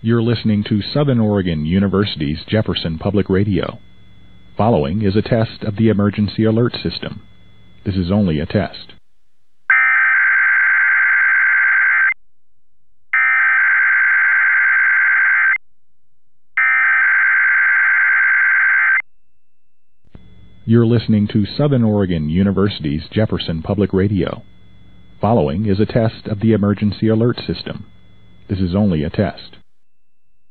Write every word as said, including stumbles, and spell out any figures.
You're listening to Southern Oregon University's Jefferson Public Radio. Following is a test of the emergency alert system. This is only a test. You're listening to Southern Oregon University's Jefferson Public Radio. Following is a test of the emergency alert system. This is only a test.